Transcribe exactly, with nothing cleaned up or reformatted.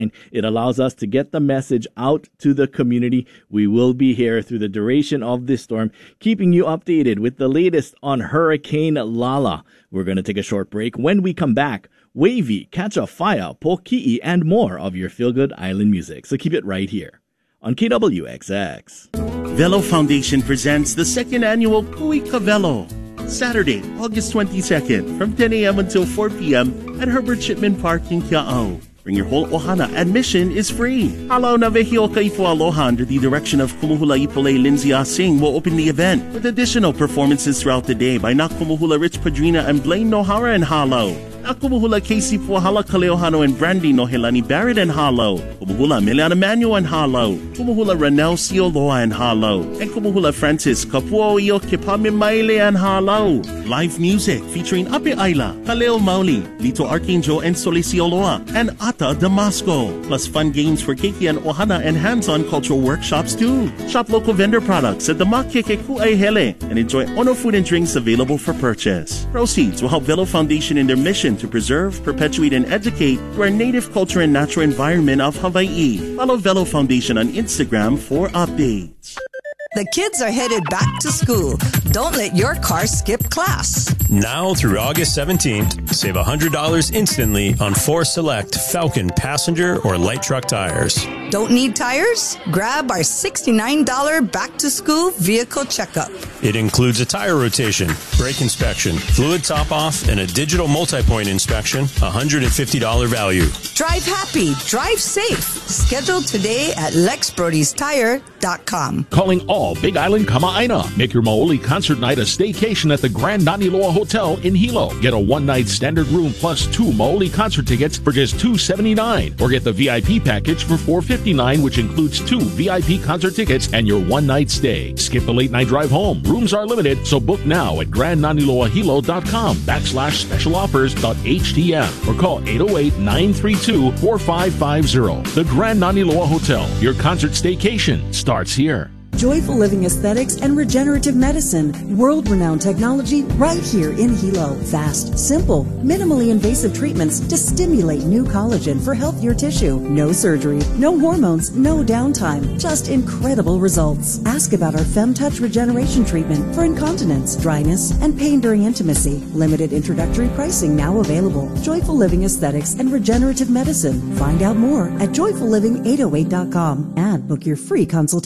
And it allows us to get the message out to the community. We will be here through the duration of this storm, keeping you updated with the latest on Hurricane Lala. We're going to take a short break. When we come back, Wavy, Catch a Fire, Poki'i, and more of your feel-good island music. So keep it right here on K W X X. Velo Foundation presents the second annual Kui Ka Velo. Saturday, August twenty-second, from ten a.m. until four p.m. at Herbert Shipman Park in Kia'ao. Bring your whole ohana. Admission is free. Halaw na Vehio Kaipo Aloha, under the direction of Kumuhula Ipolay Lindsay Singh, will open the event with additional performances throughout the day by Nakumuhula Rich Padrina and Blaine Nohara and Halaw. Nakumuhula Casey Puahala Kaleohano and Brandy Nohelani Barrett and Halaw. Kumuhula Miliana Manuel and Halaw. Kumuhula Ranel Sioloa and Halaw. And Kumuhula Francis Kapuo Iyo Kipami Maile and Halaw. Live music featuring Ape Ayla, Kaleo Mauli, Lito Archangel and Solesioloa, and Ata Damasco. Plus fun games for Keiki and Ohana and hands-on cultural workshops too. Shop local vendor products at the Makeke Ku'ai Hele and enjoy Ono food and drinks available for purchase. Proceeds will help Velo Foundation in their mission to preserve, perpetuate, and educate through our native culture and natural environment of Hawaii. Follow Velo Foundation on Instagram for updates. The kids are headed back to school. Don't let your car skip class. Now through August seventeenth, save one hundred dollars instantly on four select Falcon passenger or light truck tires. Don't need tires? Grab our sixty-nine dollars back-to-school vehicle checkup. It includes a tire rotation, brake inspection, fluid top-off, and a digital multi-point inspection, one hundred fifty dollars value. Drive happy. Drive safe. Schedule today at lex brodys tire dot com. Calling all Big Island Kama'aina. Make your Maoli concert night a staycation at the Grand Naniloa Hotel in Hilo. Get a one-night standard room plus two Maoli concert tickets for just two dollars and seventy-nine cents. Or get the V I P package for four dollars and fifty-nine cents, which includes two V I P concert tickets and your one-night stay. Skip the late-night drive home. Rooms are limited, so book now at grandnaniloahilo.com backslash special offers dot htm or call eight oh eight, nine three two, four five five zero. The Grand Naniloa Hotel. Your concert staycation starts here. Joyful Living Aesthetics and Regenerative Medicine. World-renowned technology right here in Hilo. Fast, simple, minimally invasive treatments to stimulate new collagen for healthier tissue. No surgery, no hormones, no downtime. Just incredible results. Ask about our FemTouch Regeneration Treatment for incontinence, dryness, and pain during intimacy. Limited introductory pricing now available. Joyful Living Aesthetics and Regenerative Medicine. Find out more at joyful living eight oh eight dot com and book your free consultation.